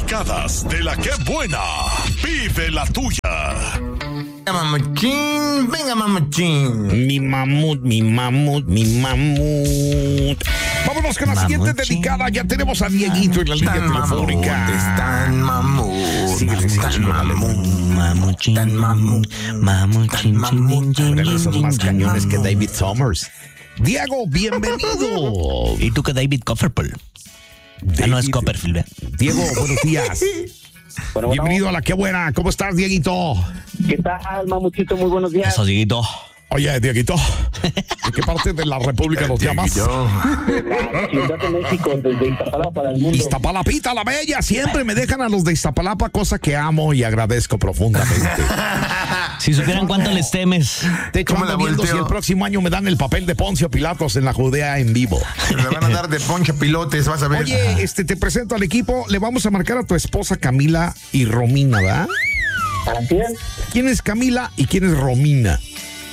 dedicadas de la que buena. Vive la tuya. Mamuchín, venga, mamuchín. Mi mamut. Vámonos con la siguiente dedicada. Ya tenemos a Dieguito en la línea telefónica. Están mamut. Sí, están mamuchín. Tan mamut. Pero son más cañones que David Summers. Diego, bienvenido. ¿Y tú que David Copperfield? No es Copperfield, ¿eh? Diego, buenos días. Bueno, Bienvenido a la que buena. ¿Cómo estás, Dieguito? ¿qué tal, Mamuchito? Muy buenos días. Eso, Dieguito. Oye, Dieguito, ¿de qué parte de la República nos llamas? Ciudad de México, desde Iztapalapa para el mundo. Iztapalapita, la bella. Siempre me dejan a los de Iztapalapa, cosa que amo y agradezco profundamente. Si supieran cuánto les temes. De hecho, ¿Cómo ando la viendo si volteo? el próximo año me dan el papel de Poncio Pilatos en la Judea en vivo. Le van a dar de poncho pilotes, vas a ver. Oye, te presento al equipo. Le vamos a marcar a tu esposa Camila y Romina, ¿verdad? Así es. ¿Quién es Camila y quién es Romina?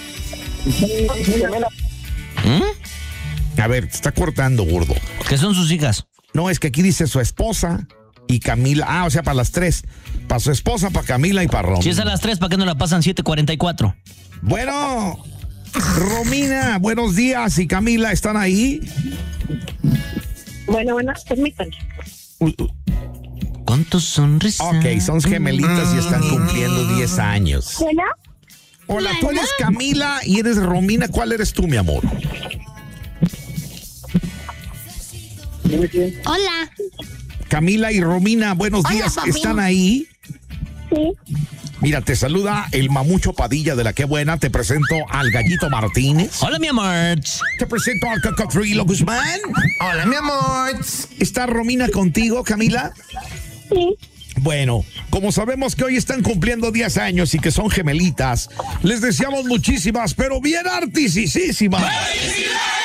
A ver, te está cortando, gordo. ¿Qué son sus hijas? No, es que aquí dice su esposa y Camila. Ah, o sea, para las tres. Para su esposa, para Camila y para Romina. Si es a las 3, ¿para qué no la pasan 7:44? Bueno, Romina, buenos días. ¿Y Camila están ahí? Bueno, permítanme. ¿Cuántos sonrisas? Ok, son gemelitas y están cumpliendo 10 años. Bueno, Hola, tú eres Camila y eres Romina. ¿Cuál eres tú, mi amor? hola. Camila y Romina, buenos Hola, días. papi. ¿Están ahí? Sí. Mira, te saluda el Mamucho Padilla de la que buena. Te presento al Gallito Martínez. Hola, mi amor. Te presento al Cocodrilo Guzmán. Hola, mi amor. ¿Está Romina contigo, Camila? Sí. Bueno, como sabemos que hoy están cumpliendo 10 años y que son gemelitas, les deseamos muchísimas, pero bien artisísimas.